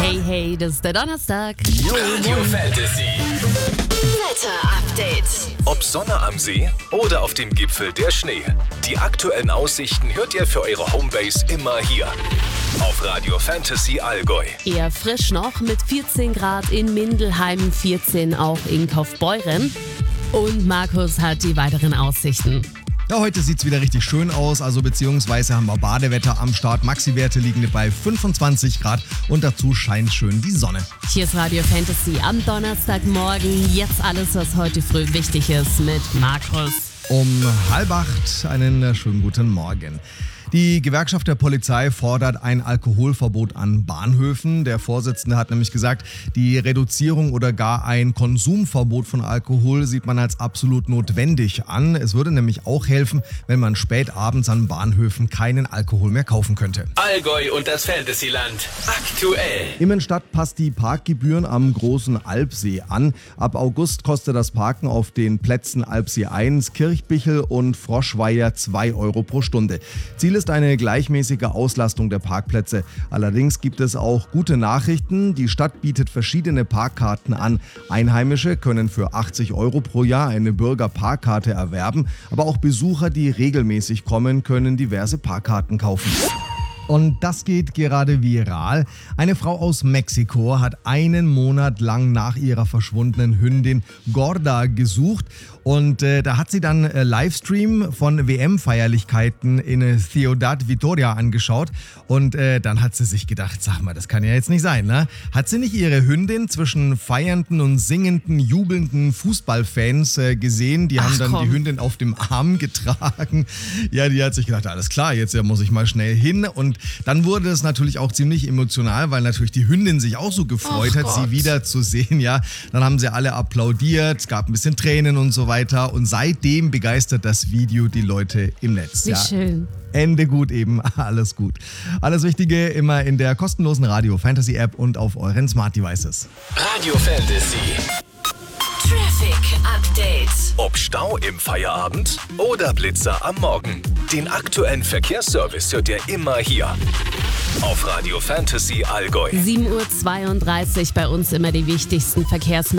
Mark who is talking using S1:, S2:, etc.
S1: Hey, das ist der Donnerstag.
S2: Radio Fantasy.
S3: Wetter-Update.
S2: Ob Sonne am See oder auf dem Gipfel der Schnee. Die aktuellen Aussichten hört ihr für eure Homebase immer hier. Auf Radio Fantasy Allgäu.
S1: Eher frisch noch mit 14 Grad in Mindelheim, 14 auch in Kaufbeuren. Und Markus hat die weiteren Aussichten.
S4: Ja, heute sieht es wieder richtig schön aus, also beziehungsweise haben wir Badewetter am Start. Maxi-Werte liegen bei 25 Grad und dazu scheint schön die Sonne.
S1: Hier ist Radio Fantasy am Donnerstagmorgen. Jetzt alles, was heute früh wichtig ist mit Markus.
S4: Um 7:30 einen schönen guten Morgen. Die Gewerkschaft der Polizei fordert ein Alkoholverbot an Bahnhöfen. Der Vorsitzende hat nämlich gesagt, die Reduzierung oder gar ein Konsumverbot von Alkohol sieht man als absolut notwendig an. Es würde nämlich auch helfen, wenn man spät abends an Bahnhöfen keinen Alkohol mehr kaufen könnte.
S2: Allgäu und das Fantasyland. Aktuell.
S4: Immenstadt passt die Parkgebühren am Großen Alpsee an. Ab August kostet das Parken auf den Plätzen Alpsee 1, Kirchbichel und Froschweier 2 Euro pro Stunde. Ziel ist eine gleichmäßige Auslastung der Parkplätze. Allerdings gibt es auch gute Nachrichten. Die Stadt bietet verschiedene Parkkarten an. Einheimische können für 80 Euro pro Jahr eine Bürgerparkkarte erwerben. Aber auch Besucher, die regelmäßig kommen, können diverse Parkkarten kaufen. Und das geht gerade viral. Eine Frau aus Mexiko hat einen Monat lang nach ihrer verschwundenen Hündin Gorda gesucht. Und da hat sie dann Livestream von WM-Feierlichkeiten in Ciudad Victoria angeschaut. Und dann hat sie sich gedacht, sag mal, das kann ja jetzt nicht sein, ne? Hat sie nicht ihre Hündin zwischen feiernden und singenden, jubelnden Fußballfans gesehen? Die haben dann die Hündin auf dem Arm getragen. Ja, die hat sich gedacht, alles klar, jetzt muss ich mal schnell hin. Und dann wurde es natürlich auch ziemlich emotional, weil natürlich die Hündin sich auch so gefreut hat, sie wieder zu sehen. Ja, dann haben sie alle applaudiert, es gab ein bisschen Tränen und so weiter. Und seitdem begeistert das Video die Leute im Netz.
S1: Wie schön.
S4: Ende gut eben, alles gut. Alles Wichtige immer in der kostenlosen Radio Fantasy App und auf euren Smart Devices.
S2: Radio Fantasy.
S3: Traffic Update.
S2: Ob Stau im Feierabend oder Blitzer am Morgen. Den aktuellen Verkehrsservice hört ihr immer hier. Auf Radio Fantasy Allgäu.
S1: 7:32 Uhr bei uns immer die wichtigsten Verkehrsmeldungen.